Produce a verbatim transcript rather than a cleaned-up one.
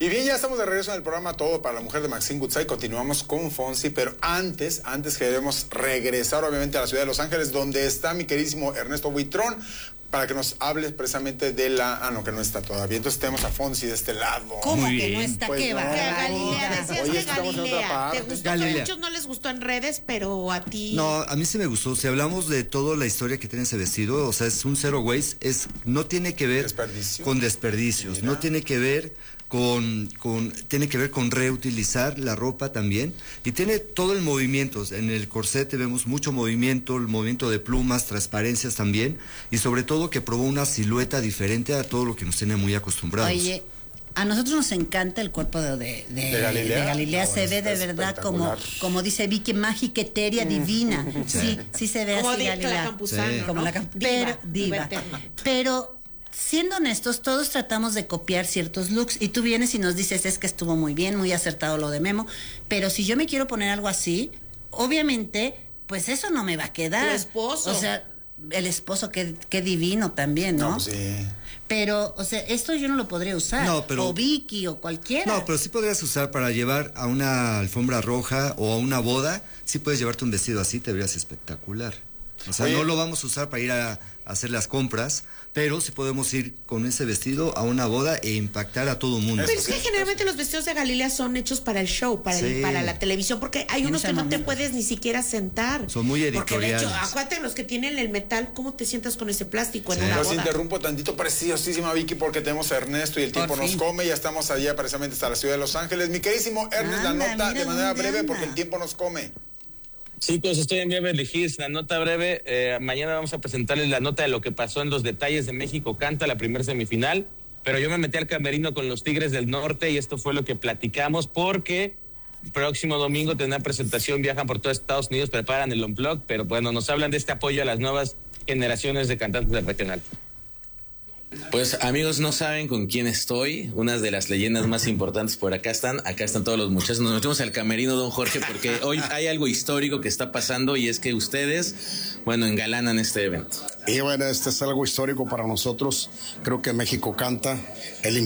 Y bien, ya estamos de regreso en el programa Todo para la Mujer de Maxine Goodside. Continuamos con Fonsi, pero antes, antes queremos regresar obviamente a la ciudad de Los Ángeles, donde está mi queridísimo Ernesto Buitrón, para que nos hables precisamente de la... Ah, no, que no está todavía. Entonces tenemos a Fonsi de este lado. ¿Cómo Muy que bien. no está? Pues ¿Qué no. va? Galilea, decías Oye, que estamos en otra Galilea. parte. Te gustó, Galilea. que a muchos no les gustó en redes, pero a ti... No, a mí sí me gustó. Si hablamos de toda la historia que tiene ese vestido, o sea, es un zero waste, es, no tiene que ver Desperdicio. con desperdicios, Mira. no tiene que ver con, con, tiene que ver con reutilizar la ropa también, y tiene todo el movimiento. En el corsete vemos mucho movimiento, el movimiento de plumas, transparencias también, y sobre todo que probó una silueta diferente a todo lo que nos tiene muy acostumbrados. Oye, a nosotros nos encanta el cuerpo de, de, de, ¿De Galilea? de Galilea. Ah, Se bueno, ve de está verdad como, espectacular. como dice Vicky, mágica, etérea, divina. Sí, sí se ve Como así di- Galilea. la Campuzano, Sí. ¿no? Como la cam- Diva, pero, diva. eterna. Pero siendo honestos, todos tratamos de copiar ciertos looks y tú vienes y nos dices, es que estuvo muy bien, muy acertado lo de Memo, pero si yo me quiero poner algo así, obviamente, pues eso no me va a quedar. Tu esposo. O sea, el esposo, qué, qué divino también, ¿no? No, pues sí. Pero, o sea, esto yo no lo podría usar. No, pero- O Vicky o cualquiera. No, pero sí podrías usar para llevar a una alfombra roja o a una boda, sí puedes llevarte un vestido así, te verías espectacular. O sea, Oye. no lo vamos a usar para ir a, a hacer las compras, pero sí podemos ir con ese vestido a una boda e impactar a todo el mundo. Pero es que generalmente los vestidos de Galilea son hechos para el show, para, el- Sí. para la televisión, porque hay En unos ese que no te momento. puedes ni siquiera sentar. Son muy Porque de hecho, editoriales. acuérdate, los que tienen el metal, ¿cómo te sientas con ese plástico en Sí. una Los boda? interrumpo tantito, preciosísima Vicky, porque tenemos a Ernesto y el tiempo Por nos fin. come. Ya estamos allá precisamente hasta la ciudad de Los Ángeles. Mi queridísimo Ernest, la Anda, nota mira de manera dónde breve, anda. porque el tiempo nos come. Chicos, estoy en Beverly Hills, la nota breve. Eh, mañana vamos a presentarles la nota de lo que pasó en los detalles de México Canta, la primer semifinal. Pero yo me metí al camerino con los Tigres del Norte y esto fue lo que platicamos porque próximo domingo tendrán presentación, viajan por todo Estados Unidos, preparan el Unplugged, pero bueno, nos hablan de este apoyo a las nuevas generaciones de cantantes del regional. Pues amigos, no saben con quién estoy, unas de las leyendas más importantes por acá están, acá están todos los muchachos, nos metimos al camerino, don Jorge, porque hoy hay algo histórico que está pasando y es que ustedes, bueno, engalanan este evento. Y bueno, este es algo histórico para nosotros, creo que México Canta, el